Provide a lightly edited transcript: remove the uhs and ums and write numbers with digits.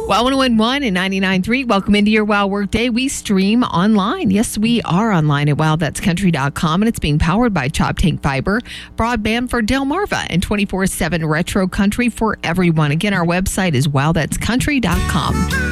Well, 101.1 and 99.3. Welcome into your Wow Workday. We stream online. Yes, we are online at wowthat'scountry.com, and it's being powered by Chop Tank Fiber, broadband for Delmarva, and 24/7 retro country for everyone. Again, our website is wowthat'scountry.com.